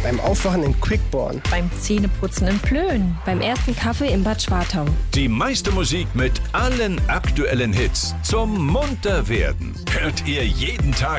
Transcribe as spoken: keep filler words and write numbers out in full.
beim Aufwachen in Quickborn, beim Zähneputzen in Plön, beim ersten Kaffee in Bad Schwartau. Die meiste Musik mit allen aktuellen Hits zum Munterwerden hört ihr jeden Tag